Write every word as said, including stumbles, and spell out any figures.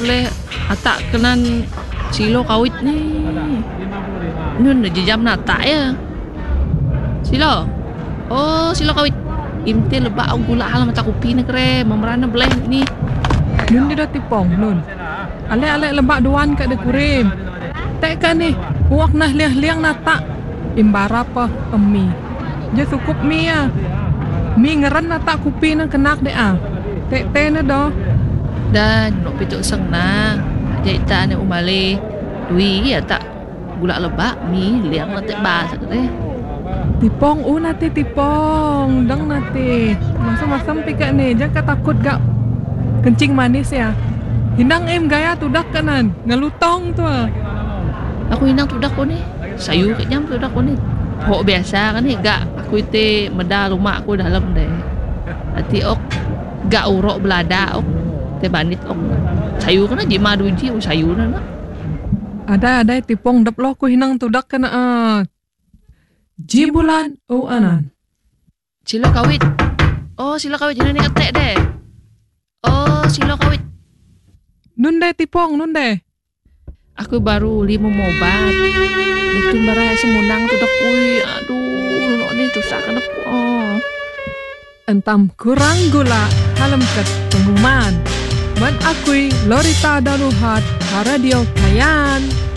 boleh atak kenan silo kawit ni. Nun jam nata ya. Silo. Oh, silo kawit. Imti lebak au gula halam mata kopi ni kere, memerana bleh ni. Nun dia dah tipong nun. Ale-ale lebak doan kat de kurim. Tek kan ni, uak nah liang-liang nata. Imbara apa emi. Je cukup mi ya. Mi ngeran nata kopi na kenak de ah. Tek te na do. Dan nok pituk seng na. Jaita ni umale. Dui ya tak gula lebak mi liang na tek bas kere. Tipong u nanti tipong. Dang nanti. Masam-masam pika ni, jangan takut gak kencing manis ya. Hinang em gaya tudak kanan, ngalutong tu ah. Aku hinang tudak ko ni. Sayu kat jam tudak ko ni. Hok biasa kan ni gak aku ite meda rumah aku dalam deh. Ati ok gak urok belada ok. Te bandit ok. Sayu kan je madu ji sayu na nak. Ada ada tipong dap lo ku hinang tudak kana ah. Ji bulan o anan. Silo kawit. Oh, silo kawit ni atek deh. Oh, silo kawit. Nun deh tipong, nun deh. Aku baru lima mobat. Itu barai semunang tu dak ui. Aduh, nok ni tu sak kenep. Oh. Entam kurang gula halam kat pengumuman. Man akui Lorita Daluhat Radio Kayan.